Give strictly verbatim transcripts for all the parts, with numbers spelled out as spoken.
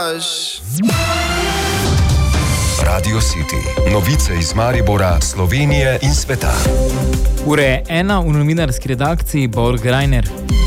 laž. Radio City. Novice iz Maribora, Slovenije in sveta. Ura je ena, v novinarski redakciji Borg Reiner.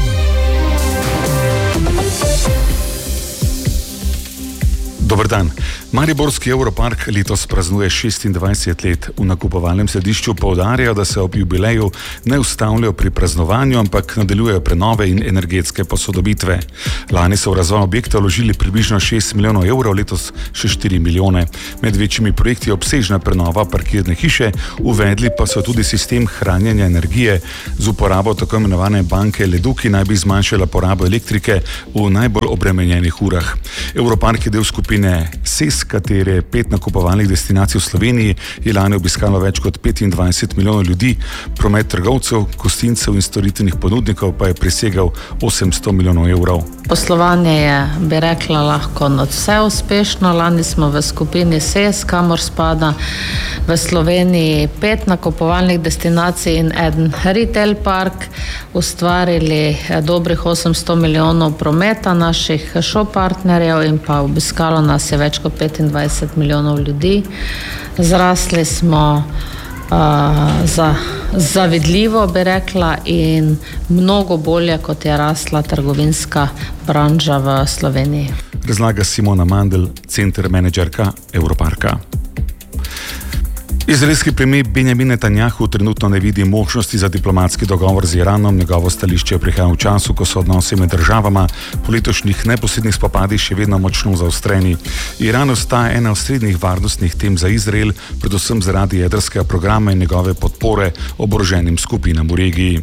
Dober dan. Mariborski Europark letos praznuje šestindvajset let. V nakupovalnem središču poudarjajo, da se ob jubileju ne ustavljajo pri praznovanju, ampak nadaljujejo prenove in energetske posodobitve. Lani so v razvoj objekta vložili približno šest milijonov evrov, letos še štiri milijone. Med večjimi projekti je obsežna prenova parkirne hiše, uvedli pa so tudi sistem hranjenja energije z uporabo tako imenovane banke ledu, ki naj bi zmanjšala porabo elektrike v najbolj obremenjenih urah. Europark je del skupine S E S, katere pet nakupovalnih destinacij v Sloveniji je lani obiskalo več kot petindvajset milijonov ljudi, promet trgovcev, gostincev in storitvenih ponudnikov pa je presegal osemsto milijonov evrov. Poslovanje je, bi rekla, lahko nadvse uspešno. Lani smo v skupini S E S, kamor spada v Sloveniji pet nakupovalnih destinacij in en retail park, ustvarili dobrih osemsto milijonov prometa naših shop partnerjev in pa obiskalo nas je več kot petindvajset milijonov ljudi. Zrasli smo uh, za, zavidljivo, bi rekla, in mnogo bolje, kot je rasla trgovinska branža v Sloveniji. Razlaga Simona Mandl, center menedžerka Europarka. Izraelski premijer Benjamin Netanjahu trenutno ne vidi možnosti za diplomatski dogovor z Iranom. Njegovo stališče prihaja v času, ko so odnosi med državama po letošnjih neposrednih spopadih še vedno močno zaostreni. Iran ostaja ena od srednjih varnostnih tem za Izrael, predvsem zaradi jedrskega programa in njegove podpore oboroženim skupinam v regiji.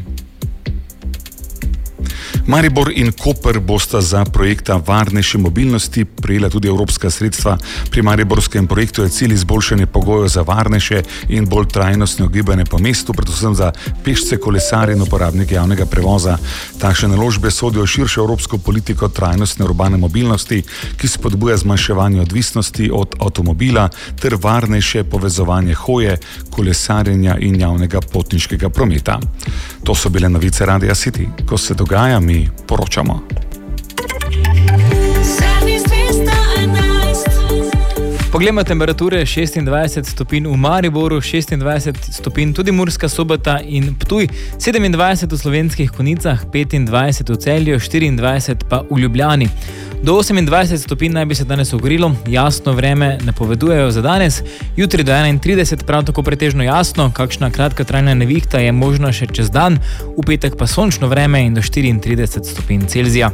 Maribor in Koper bosta za projekta varnejše mobilnosti prejela tudi evropska sredstva. Pri mariborskem projektu je cilj izboljšanje pogojev za varnejše in bolj trajnostno gibanje po mestu, predvsem za pešce, kolesarje in uporabnike javnega prevoza. Takšne naložbe sodijo širšo evropsko politiko trajnostne urbane mobilnosti, ki spodbuja zmanjševanje odvisnosti od avtomobila ter varnejše povezovanje hoje, kolesarjenja in javnega potniškega prometa. To so bile novice Radia City. Ko se dogaja, mi poročamo. Poglejmo temperature: šestindvajset stopinj v Mariboru, šestindvajset stopinj tudi Murska Sobota in Ptuj, sedemindvajset v Slovenskih Konjicah, petindvajset v Celju, štiriindvajset pa v Ljubljani. Do osemindvajset stopinj naj bi se danes ogrilo, jasno vreme napovedujejo za danes, jutri do enaintrideset prav tako pretežno jasno, kakšna kratkotrajna nevihta je možna še čez dan, v petek pa sončno vreme in do štiriintrideset stopinj Celzija.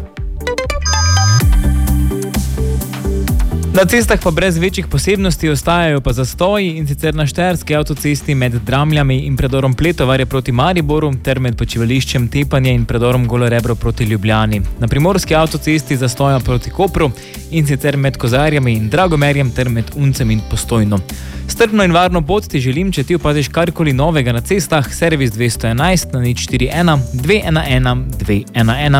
Na cestah pa brez večjih posebnosti ostajajo pa zastoji, in sicer na štajerski avtocesti med Dramljami in predorom Pletovarje proti Mariboru ter med počivališčem Tepanje in predorom Golo Rebro proti Ljubljani. Na primorski avtocesti zastoja proti Kopru, in sicer med Kozarjami in Dragomerjem ter med Uncem in Postojno. Strpno in varno pot ti želim, če ti opaziš karkoli novega na cestah. Servis dvesto enajst na nič štiri ena dve ena ena dve ena ena.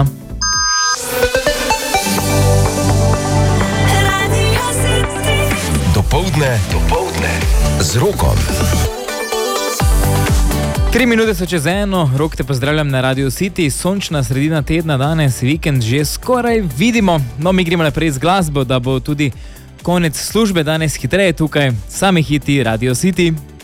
Dopoldne, dopoldne z Rokom. Tri minute so čez eno, Rok te pozdravljam na Radio City, sončna sredina tedna danes, vikend že skoraj vidimo. No, mi gremo naprej z glasbo, da bo tudi konec službe danes hitreje tukaj, sami hiti Radio City.